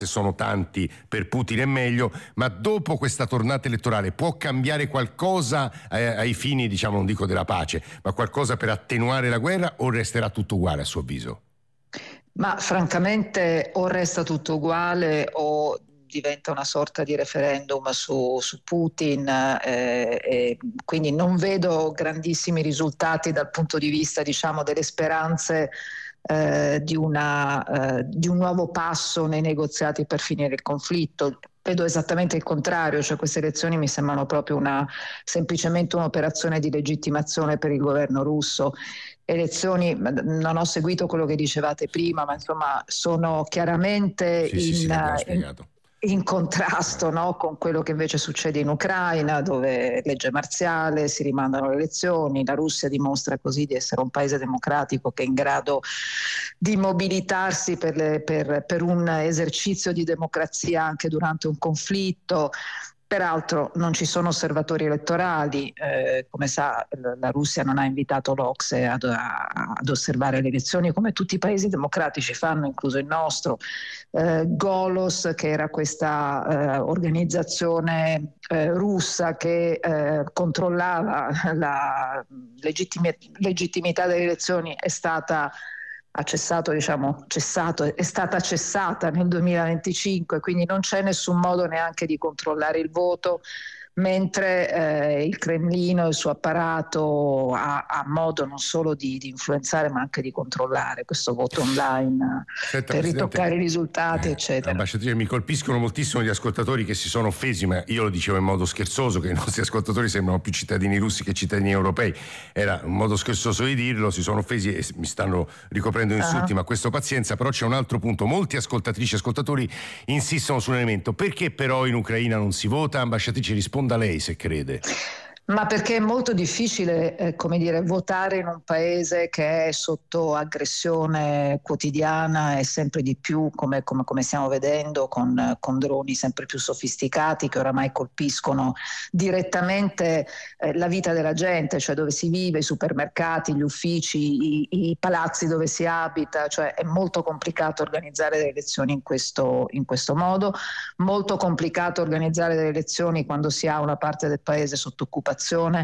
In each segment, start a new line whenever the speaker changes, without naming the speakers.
se sono tanti per Putin è meglio, ma dopo questa tornata elettorale può cambiare qualcosa ai fini, diciamo, non dico della pace, ma qualcosa per attenuare la guerra, o resterà tutto uguale a suo avviso?
Ma francamente o resta tutto uguale o diventa una sorta di referendum su Putin, e quindi non vedo grandissimi risultati dal punto di vista, diciamo, delle speranze di un nuovo passo nei negoziati per finire il conflitto. Vedo esattamente il contrario, cioè queste elezioni mi sembrano proprio semplicemente un'operazione di legittimazione per il governo russo. Elezioni, non ho seguito quello che dicevate prima, ma insomma sono chiaramente in contrasto, no, con quello che invece succede in Ucraina, dove legge marziale, si rimandano le elezioni. La Russia dimostra così di essere un paese democratico che è in grado di mobilitarsi per un esercizio di democrazia anche durante un conflitto. Peraltro non ci sono osservatori elettorali, come sa la Russia non ha invitato l'OCSE ad osservare le elezioni, come tutti i paesi democratici fanno, incluso il nostro. Golos, che era questa organizzazione russa che controllava la legittimità delle elezioni, è stata cessata nel 2025, quindi non c'è nessun modo neanche di controllare il voto, mentre il Cremlino e il suo apparato ha modo non solo di influenzare ma anche di controllare questo voto online.
Senta,
per ritoccare i risultati, eccetera.
Ambasciatrice, mi colpiscono moltissimo gli ascoltatori che si sono offesi, ma io lo dicevo in modo scherzoso, che i nostri ascoltatori sembrano più cittadini russi che cittadini europei. Era un modo scherzoso di dirlo, si sono offesi e mi stanno ricoprendo insulti, ma questo pazienza. Però c'è un altro punto: molti ascoltatrici e ascoltatori insistono sull'elemento: perché però in Ucraina non si vota? Ambasciatrice, risponda lei se crede.
Ma perché è molto difficile, votare in un paese che è sotto aggressione quotidiana e sempre di più, come stiamo vedendo, con droni sempre più sofisticati che oramai colpiscono direttamente la vita della gente, cioè dove si vive, i supermercati, gli uffici, i palazzi dove si abita. Cioè è molto complicato organizzare delle elezioni in questo modo, molto complicato organizzare delle elezioni quando si ha una parte del paese sotto occupazione.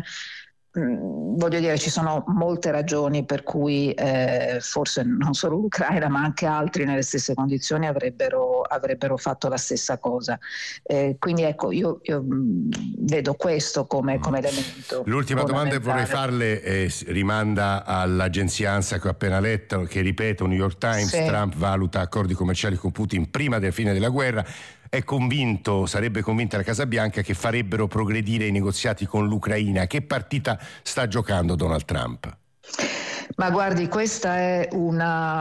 Voglio dire, ci sono molte ragioni per cui forse non solo l'Ucraina ma anche altri nelle stesse condizioni avrebbero fatto la stessa cosa. Quindi ecco, io vedo questo come elemento.
L'ultima domanda che vorrei farle rimanda all'agenzia ANSA che ho appena letto, che ripete, New York Times, sì. Trump valuta accordi commerciali con Putin prima della fine della guerra. Sarebbe convinta la Casa Bianca che farebbero progredire i negoziati con l'Ucraina. Che partita sta giocando Donald Trump?
Ma guardi, questa è una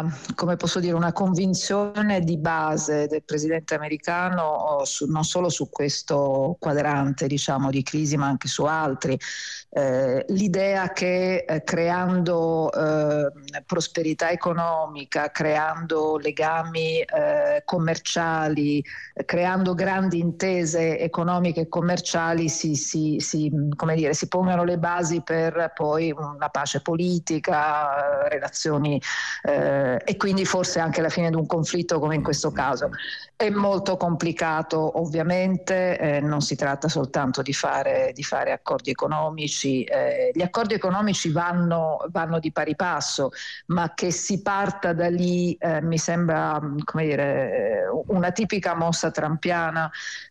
convinzione di base del presidente americano, non solo su questo quadrante, diciamo, di crisi, ma anche su altri. L'idea che creando prosperità economica, creando legami commerciali, creando grandi intese economiche e commerciali si pongano le basi per poi una pace politica, relazioni e quindi forse anche la fine di un conflitto come in questo caso. È molto complicato, ovviamente, non si tratta soltanto di fare accordi economici. Gli accordi economici vanno di pari passo, ma che si parta da lì mi sembra una tipica mossa trumpiana.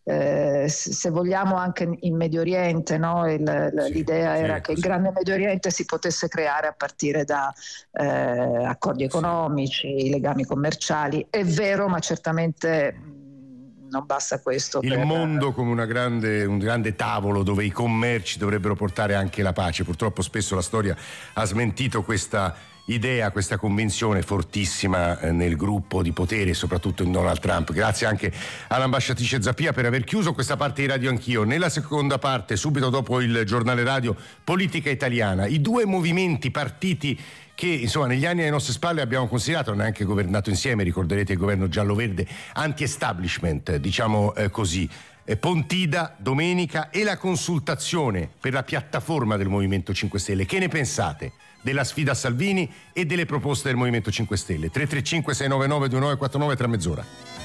Se vogliamo anche in Medio Oriente, no? L'idea era che il grande Medio Oriente si potesse creare a partire da accordi economici, legami commerciali. È vero, ma certamente non basta questo.
Il mondo come un grande tavolo dove i commerci dovrebbero portare anche la pace. Purtroppo spesso la storia ha smentito questa idea, questa convinzione fortissima nel gruppo di potere, soprattutto in Donald Trump. Grazie anche all'ambasciatrice Zappia per aver chiuso questa parte di Radio Anch'io. Nella seconda parte, subito dopo il giornale radio, Politica Italiana, i due movimenti, partiti che insomma negli anni alle nostre spalle abbiamo considerato, non è anche governato insieme, ricorderete il governo giallo-verde, anti-establishment, diciamo così. Pontida, domenica, e la consultazione per la piattaforma del Movimento 5 Stelle. Che ne pensate della sfida a Salvini e delle proposte del Movimento 5 Stelle? 335 699 2949 tra mezz'ora.